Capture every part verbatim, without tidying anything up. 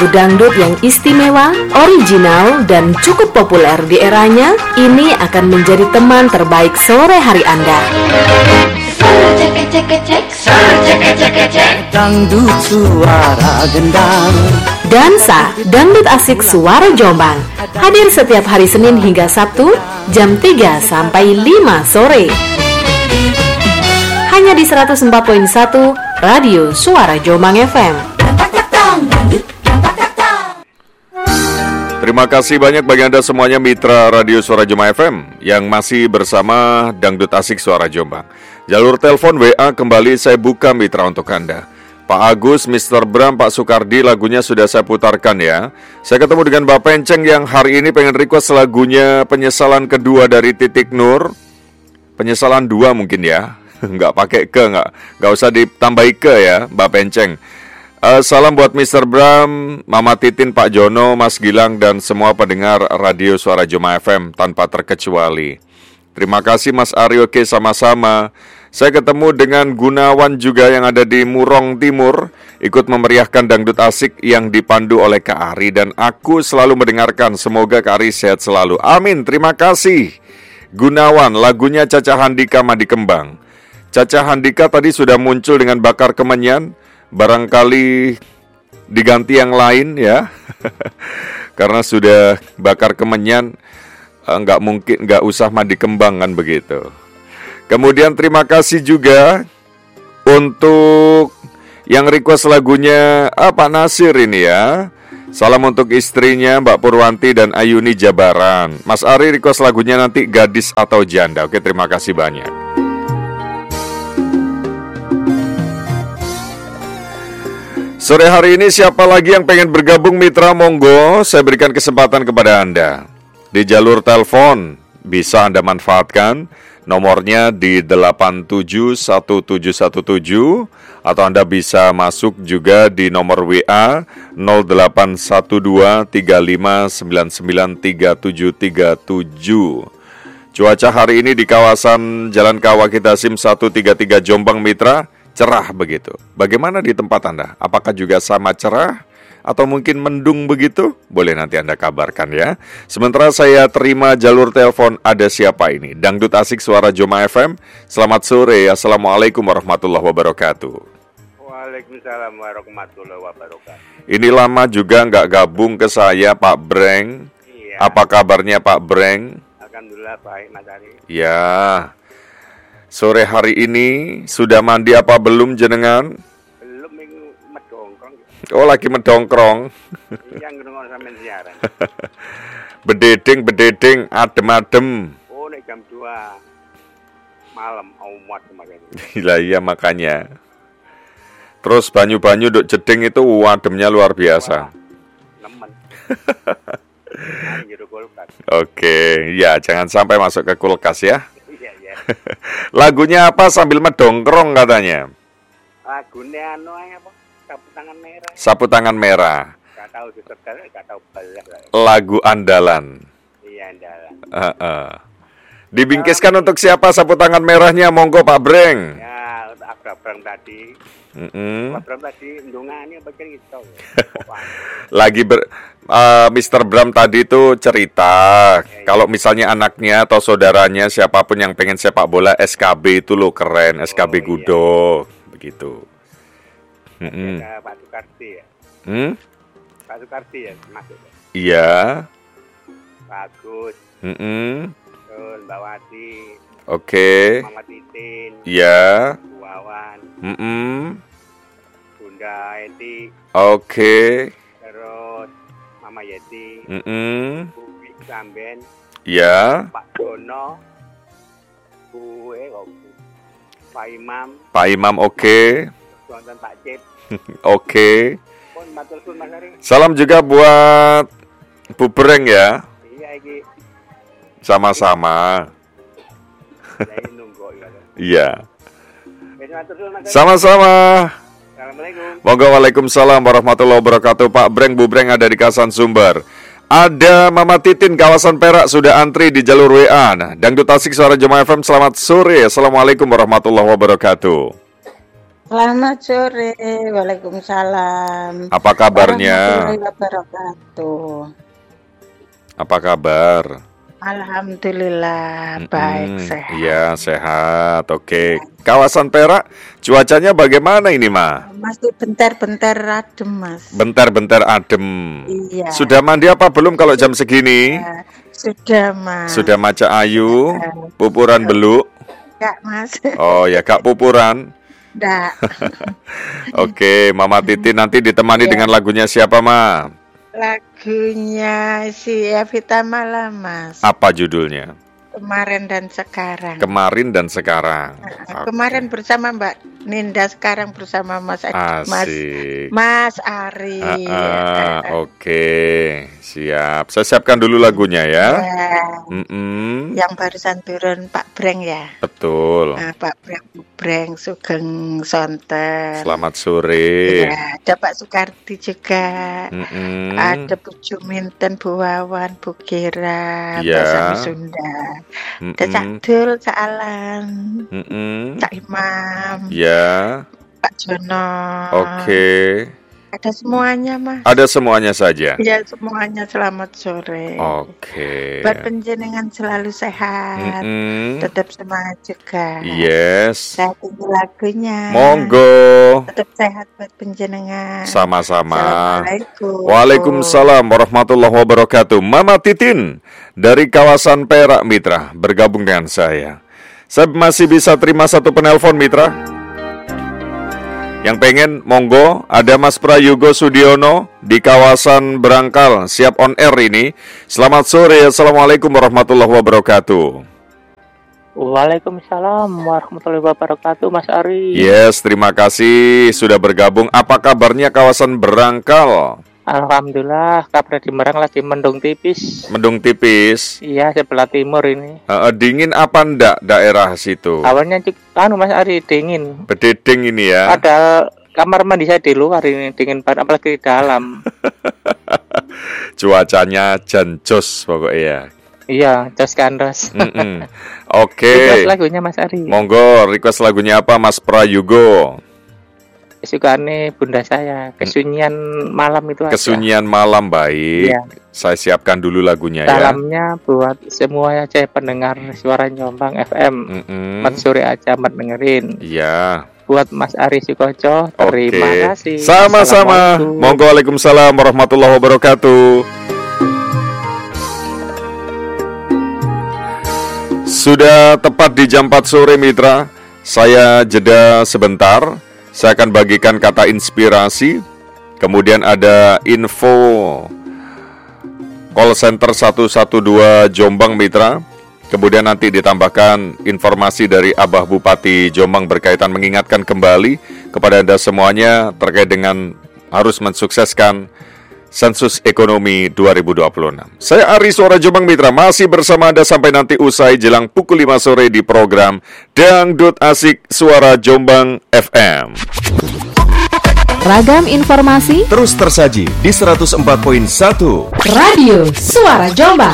Dangdut yang istimewa, original, dan cukup populer di eranya, ini akan menjadi teman terbaik sore hari Anda. Dangdut suara gendang, Dansa, dangdut asik suara Jombang. Hadir setiap hari Senin hingga Sabtu, jam tiga sampai lima sore. Hanya di seratus empat koma satu Radio Suara Jombang F M. Terima kasih banyak bagi Anda semuanya mitra Radio Suara Jombang F M yang masih bersama Dangdut Asik Suara Jombang. Jalur telepon W A kembali saya buka mitra untuk Anda. Pak Agus, mister Bram, Pak Sukardi, lagunya sudah saya putarkan ya. Saya ketemu dengan Mbak Penceng yang hari ini pengen request lagunya Penyesalan Kedua dari Titik Nur. Penyesalan dua mungkin ya. Nggak pakai ke, nggak, nggak usah ditambahi ke ya Mbak Penceng. Uh, salam buat mister Bram, Mama Titin, Pak Jono, Mas Gilang, dan semua pendengar Radio Suara Jombang F M tanpa terkecuali. Terima kasih Mas Aryo, oke sama-sama. Saya ketemu dengan Gunawan juga yang ada di Murong Timur, ikut memeriahkan Dangdut Asik yang dipandu oleh Kak Ari. Dan aku selalu mendengarkan, semoga Kak Ari sehat selalu. Amin, terima kasih Gunawan, lagunya Caca Handika Madi Kembang. Caca Handika tadi sudah muncul dengan Bakar Kemenyan. Barangkali diganti yang lain ya. Karena sudah Bakar Kemenyan, nggak mungkin, nggak usah Madi Kembang kan begitu. Kemudian terima kasih juga untuk yang request lagunya ah, Pak Nasir ini ya. Salam untuk istrinya Mbak Purwanti dan Ayuni Jabaran. Mas Ari request lagunya nanti Gadis atau Janda. Oke, terima kasih banyak. Sore hari ini siapa lagi yang pengen bergabung mitra, monggo saya berikan kesempatan kepada Anda. Di jalur telepon bisa Anda manfaatkan nomornya di delapan tujuh satu tujuh satu tujuh atau Anda bisa masuk juga di nomor W A nol delapan satu dua tiga lima sembilan sembilan tiga tujuh tiga tujuh. Cuaca hari ini di kawasan Jalan Kawakit Hasim seratus tiga puluh tiga Jombang mitra cerah begitu. Bagaimana di tempat Anda? Apakah juga sama cerah atau mungkin mendung begitu? Boleh nanti Anda kabarkan ya. Sementara saya terima jalur telepon, ada siapa ini? Dangdut Asik Suara Jombang F M. Selamat sore. Assalamualaikum warahmatullahi wabarakatuh. Waalaikumsalam warahmatullahi wabarakatuh. Ini lama juga nggak gabung ke saya, Pak Breng. Iya. Apa kabarnya Pak Breng? Alhamdulillah baik Mas Ari. Ya. Sore hari ini sudah mandi apa belum jenengan? Belum minggu medongkrong. Oh, lagi medongkrong. Yang ngomong sampean siaran. Bededing, bededing, adem-adem. Oh, nek jam dua malam umat kemarin. Lah iya makanya. Terus banyu-banyu duk jeding itu ademnya luar biasa. Nemen. Oke, ya jangan sampai masuk ke kulkas ya. Iya, iya. Lagunya apa sambil medongkrong katanya? Lagunya anu apa? Sapu Tangan Merah. Sapu Tangan Merah. Enggak tahu ditekan, enggak tahu belas. Lagu andalan. Iya, andalan. Uh-uh. Dibingkiskan uh, untuk siapa Sapu Tangan Merahnya? Monggo Pak Breng. Ya, untuk Abraham tadi. Mm-hmm. Abraham tadi ndongane apa cerita. Lagi ber uh, mister Bram tadi itu cerita ya, ya. Kalau misalnya anaknya atau saudaranya siapapun yang pengen sepak bola S K B itu lo keren, S K B oh, Gudo iya. Begitu. Mm-hmm. Ya, Pak Sukarti ya. Hmm? Pak Sukarti ya masuk. Iya. Bagus. Mm-hmm. Terus Mbak Wati. Oke. Okay. Mama Titin. Iya. Wawan. Mm-hmm. Bunda Eti. Oke. Okay. Terus Mama Yeti. Mm-hmm. Bu Samben. Iya. Pak Dono. Bu eh kok. Pak Imam. Pak Imam oke. Okay. Nonton Pak Cip. Oke. Okay. Salam juga buat Bu Breng ya. Iya iki. Sama-sama. Iya. Sama-sama. Assalamualaikum. Moga waalaikumsalam warahmatullahi wabarakatuh. Pak Breng, Bu Breng ada di Kasan Sumber. Ada Mama Titin kawasan Perak sudah antri di jalur W A. Nah, Dangdut Asik Suara Jombang F M, selamat sore. Assalamualaikum warahmatullahi wabarakatuh. Selamat sore, Waalaikumsalam. Apa kabarnya? Warahmatullahi wabarakatuh. Apa kabar? Alhamdulillah, baik, Mm-mm. sehat. Iya, sehat. Oke. Kawasan Perak, cuacanya bagaimana ini, Ma? Masih bentar-bentar adem, Mas. Bentar-bentar adem. Iya. Sudah mandi apa belum kalau jam segini? Ya, sudah, Mas. Sudah maca ayu, pupuran beluk. Enggak, Mas. Oh ya, Kak pupuran. Enggak. Oke, Mama Titin nanti ditemani Ya. dengan lagunya siapa, Ma? Lagunya si Evita Mala, Mas. Apa judulnya? Kemarin dan sekarang. Kemarin dan sekarang. Nah, kemarin bersama Mbak Ninda, sekarang bersama Mas Mas Asik. Mas Ari. Ah, ah, Oke, siap. Saya siapkan dulu lagunya ya. Ya, Mm-mm. yang barusan turun Pak Breng ya. Betul. Nah, Pak Breng, Breng Sugeng Sonten. Selamat sore. Ya, ada Pak Sukarti juga. Mm-mm. Ada Bu Juminten, Bu Wawan, Bu Kira, Ya. Mbak Sami Sunda. Ada Cak Mm-mm. Dul, Cak Alan, Mm-mm. Cak Imam, Ya. Pak Jono. Oke. Ada semuanya, Mas. Ada semuanya saja. Ya, semuanya selamat sore. Oke. Buat penjenengan selalu sehat. Mm-mm. Tetap semangat juga. Yes. Saya tunggu lagunya. Monggo. Tetap sehat buat penjenengan. Sama-sama. Assalamualaikum. Waalaikumsalam warahmatullahi wabarakatuh. Mama Titin dari kawasan Perak, Mitra, bergabung dengan saya. Saya masih bisa terima satu penelpon, Mitra. Yang pengen, monggo, ada Mas Prayogo Sudiono di kawasan Berangkal, siap on air ini. Selamat sore, Assalamualaikum warahmatullahi wabarakatuh. Waalaikumsalam warahmatullahi wabarakatuh, Mas Ari. Yes, terima kasih sudah bergabung. Apa kabarnya kawasan Berangkal? Alhamdulillah, kabar di Merang lagi mendung tipis. Mendung tipis. Iya, sebelah timur ini. Uh, dingin apa ndak daerah situ? Awalnya cik, anu Mas Ari, dingin. Bededing ini ya. Padahal kamar mandi saya di luar ini dingin banget, apalagi di dalam. Cuacanya jancos pokoknya ya. Iya, jos kandos. Mm-mm. Oke. Request lagunya Mas Ari. Monggo, request lagunya apa Mas Prayogo? Kesukaannya bunda saya, kesunyian malam itu aja. Kesunyian malam, baik. Iya. Saya siapkan dulu lagunya ya. Salamnya buat semua aja pendengar Suara Jombang F M. Mm-mm. Mat sore aja mat dengerin. Iya. Buat Mas Ari Sukoco, terima Oke. kasih. Sama-sama. Assalamualaikum. Monggo, waalaikumsalam warahmatullahi wabarakatuh. Sudah tepat di jam empat sore, Mitra. Saya jeda sebentar. Saya akan bagikan kata inspirasi. Kemudian ada info call center satu satu dua Jombang, Mitra. Kemudian nanti ditambahkan informasi dari Abah Bupati Jombang berkaitan mengingatkan kembali kepada Anda semuanya terkait dengan harus mensukseskan Sensus Ekonomi dua ribu dua puluh enam. Saya Ari Suara Jombang, Mitra, masih bersama Anda sampai nanti usai jelang pukul lima sore di program Dangdut Asik Suara Jombang F M. Ragam informasi, Terus tersaji di seratus empat koma satu Radio Suara Jombang.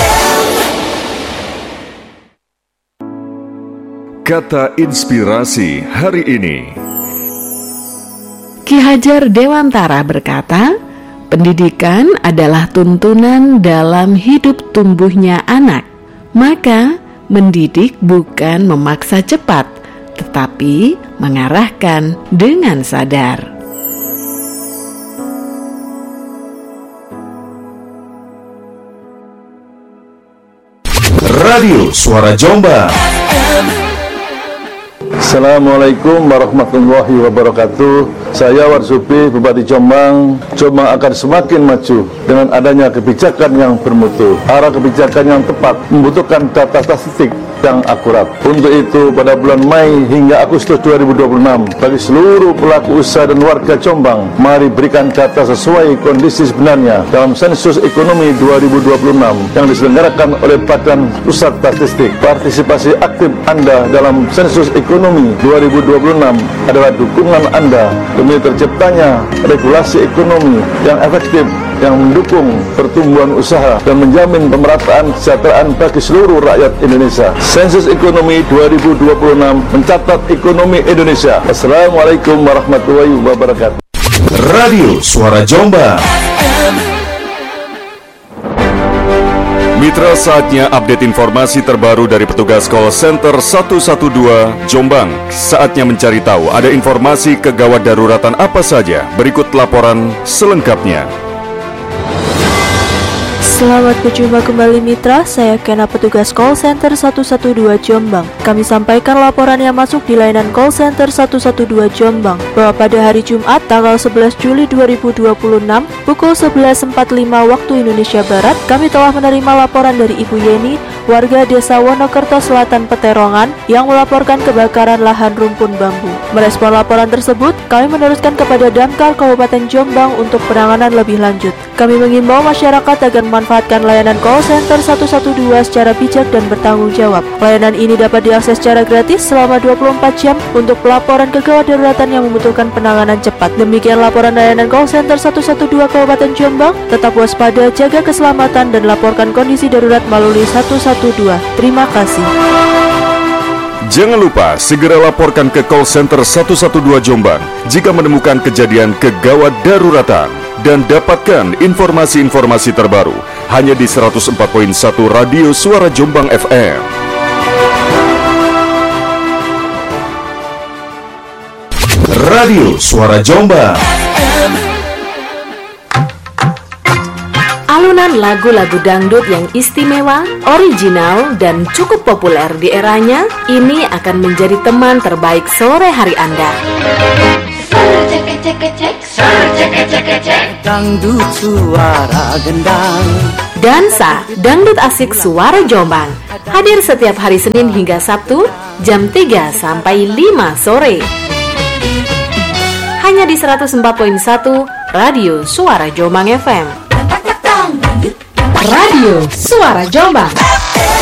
Kata inspirasi hari ini. Ki Hajar Dewantara berkata, pendidikan adalah tuntunan dalam hidup tumbuhnya anak. Maka, mendidik bukan memaksa cepat, tetapi mengarahkan dengan sadar. Radio Suara Jombang. Assalamualaikum warahmatullahi wabarakatuh. Saya Warsupi, Bupati Jombang. Jombang akan semakin maju dengan adanya kebijakan yang bermutu. Arah kebijakan yang tepat membutuhkan data statistik yang akurat. Untuk itu, pada bulan Mei hingga Agustus dua ribu dua puluh enam, bagi seluruh pelaku usaha dan warga Jombang, mari berikan data sesuai kondisi sebenarnya dalam sensus ekonomi dua ribu dua puluh enam yang diselenggarakan oleh Badan Pusat Statistik. Partisipasi aktif Anda dalam sensus ekonomi dua ribu dua puluh enam adalah dukungan Anda demi terciptanya regulasi ekonomi yang efektif yang mendukung pertumbuhan usaha dan menjamin pemerataan kesejahteraan bagi seluruh rakyat Indonesia. Sensus Ekonomi dua ribu dua puluh enam mencatat ekonomi Indonesia. Assalamualaikum warahmatullahi wabarakatuh. Radio Suara Jombang. Mitra, saatnya update informasi terbaru dari petugas call center seratus dua belas Jombang. Saatnya mencari tahu ada informasi kegawat daruratan apa saja. Berikut laporan selengkapnya. Selamat berjumpa kembali mitra, saya Kena, petugas call center seratus dua belas Jombang. Kami sampaikan laporan yang masuk di layanan call center seratus dua belas Jombang, bahwa pada hari Jumat tanggal sebelas Juli dua ribu dua puluh enam pukul sebelas empat puluh lima waktu Indonesia Barat, kami telah menerima laporan dari Ibu Yeni, warga desa Wonokerto Selatan Peterongan, yang melaporkan kebakaran lahan rumpun bambu. Merespon laporan tersebut, kami meneruskan kepada Damkar Kabupaten Jombang untuk penanganan lebih lanjut. Kami mengimbau masyarakat agar memanfaatkan layanan call center seratus dua belas secara bijak dan bertanggung jawab. Layanan ini dapat diakses secara gratis selama dua puluh empat jam untuk pelaporan kegawat daruratan yang membutuhkan penanganan cepat. Demikian laporan layanan call center seratus dua belas Kabupaten Jombang. Tetap waspada, jaga keselamatan, dan laporkan kondisi darurat melalui seratus dua belas. Terima kasih. Jangan lupa segera laporkan ke call center seratus dua belas Jombang jika menemukan kejadian kegawat daruratan. Dan dapatkan informasi-informasi terbaru hanya di seratus empat koma satu Radio Suara Jombang F M. Radio Suara Jombang. Alunan lagu-lagu dangdut yang istimewa, original, dan cukup populer di eranya, ini akan menjadi teman terbaik sore hari Anda. Dangdut suara gendang, Dansa Dangdut Asik Suara Jombang hadir setiap hari Senin hingga Sabtu jam tiga sampai lima sore. Hanya di seratus empat koma satu Radio Suara Jombang F M. Radio Suara Jombang.